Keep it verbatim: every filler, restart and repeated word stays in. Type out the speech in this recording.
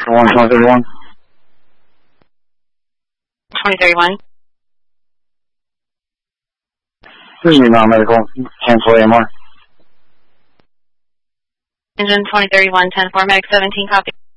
one twenty thirty-one. twenty thirty-one. This is non-medical. Cancel A M R. Engine twenty thirty-one, ten four, Medic seventeen, copy.